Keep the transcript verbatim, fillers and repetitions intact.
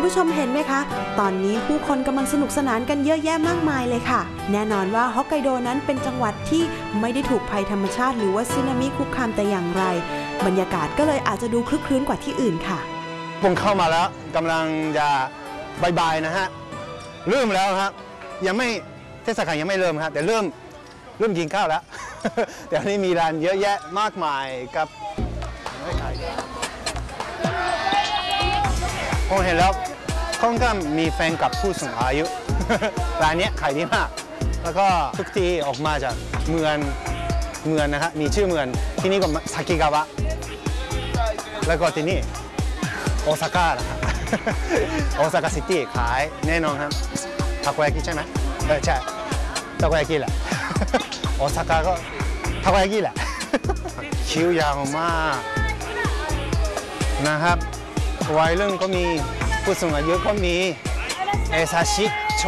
ผู้ชมเห็นไหมคะตอนนี้ผู้คนกำลังสนุกสนานกันเยอะแยะมากมายเลยค่ะแน่นอนว่าฮอกไกโดนั้นเป็นจังหวัดที่ไม่ได้ถูกภัยธรรมชาติหรือว่าสึนามิคุกคามแต่อย่างไรบรรยากาศก็เลยอาจจะดูคลึกคลื้นกว่าที่อื่นค่ะผมเข้ามาแล้วกำลังจะบายๆนะฮะเริ่มแล้วครับยังไม่เทศกาลยังไม่เริ่มครับแต่เริ่มเริ่มกินข้าวแล้ว เดี๋ยวนี้มีร้านเยอะแยะมากมายกับผมเห็นแล้วค่อนข้างมีแฟนกับผู้สูงอายุ ร้านนี้ขายดีมากแล้วก็ทุกทีออกมาจากเมืองเมืองนะครับมีชื่อเมืองที่นี่ก็ซากิกาวะแล้วก็ที่นี่โอซาก้านะครับ โอซาก้าซิตี้ขายแน่นอนครับทาโกยากิใช่ไหมเออใช่ทาโกยากิแหละ โอซาก้าก็ทาโกยากิแหละ คิวยาวมากนะครับวัยรุ่นก็มีผู้สูงอายุก็มีเอซาชิ